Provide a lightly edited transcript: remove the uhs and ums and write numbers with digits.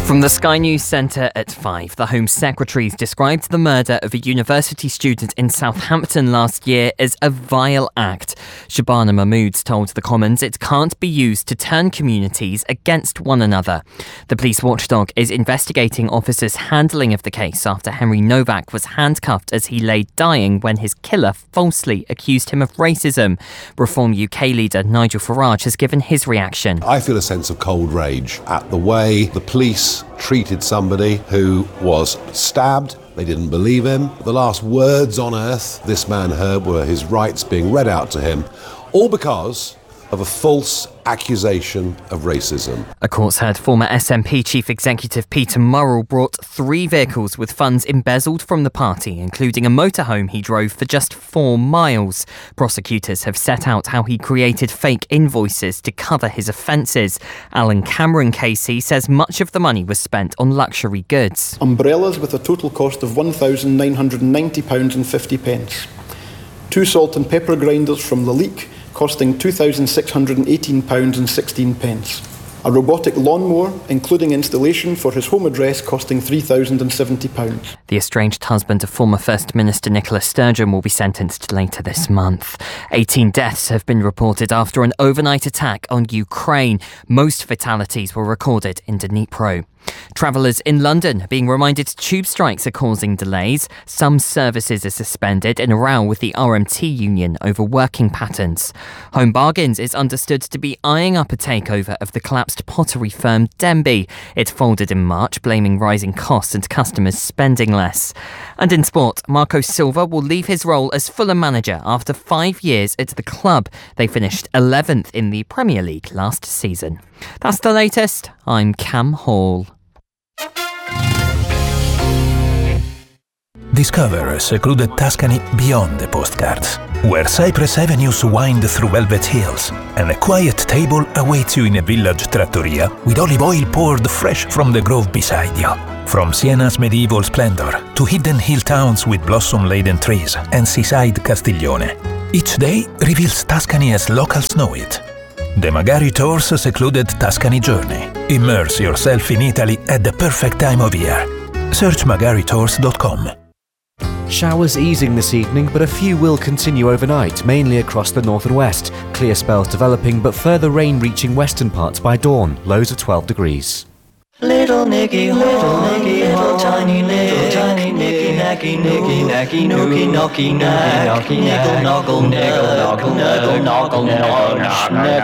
From the Sky News Centre at 5, the Home Secretaries described the murder of a university student in Southampton last year as a vile act. Shabana Mahmood told the Commons it can't be used to turn communities against one another. The police watchdog is investigating officers' handling of the case after Henry Novak was handcuffed as he lay dying when his killer falsely accused him of racism. Reform UK leader Nigel Farage has given his reaction. I feel a sense of cold rage at the way the police treated somebody who was stabbed. They didn't believe him. The last words on earth this man heard were his rights being read out to him, all because of a false accusation of racism. A court's heard former SNP Chief Executive Peter Murrell brought 3 vehicles with funds embezzled from the party, including a motorhome he drove for just 4 miles. Prosecutors have set out how he created fake invoices to cover his offences. Alan Cameron KC says much of the money was spent on luxury goods. Umbrellas with a total cost of £1,990.50. 2 salt and pepper grinders from the Leek, costing £2,618.16. A robotic lawnmower, including installation for his home address, costing £3,070. The estranged husband of former First Minister Nicola Sturgeon will be sentenced later this month. 18 deaths have been reported after an overnight attack on Ukraine. Most fatalities were recorded in Dnipro. Travellers in London are being reminded tube strikes are causing delays. Some services are suspended in a row with the RMT union over working patterns. Home Bargains is understood to be eyeing up a takeover of the collapsed pottery firm Denby. It folded in March, blaming rising costs and customers spending less. And in sport, Marco Silva will leave his role as Fulham manager after 5 years at the club. They finished 11th in the Premier League last season. That's the latest. I'm Cam Hall. Discover a secluded Tuscany beyond the postcards, where Cypress avenues wind through velvet hills, and a quiet table awaits you in a village trattoria with olive oil poured fresh from the grove beside you. From Siena's medieval splendor to hidden hill towns with blossom-laden trees and seaside Castiglione, each day reveals Tuscany as locals know it. The Magari Tours secluded Tuscany journey. Immerse yourself in Italy at the perfect time of year. Search magaritours.com. Showers easing this evening, but a few will continue overnight, mainly across the north and west. Clear spells developing, but further rain reaching western parts by dawn, lows of 12 degrees. Little Nicky, little Nicky, little tiny Nicky, nacky, nicky, nacky, nookie, knocky, nack, niggle, noggle, niggle, noggle, niggle, noggle, noggle,